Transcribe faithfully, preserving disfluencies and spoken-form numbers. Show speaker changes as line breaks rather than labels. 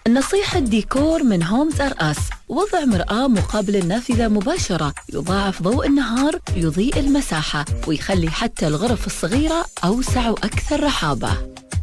نصيحة ديكور من هومز أر أس: وضع مرآة مقابل النافذة مباشرة يضاعف ضوء النهار، يضيء المساحة ويخلي حتى الغرف الصغيرة أوسع وأكثر رحابة.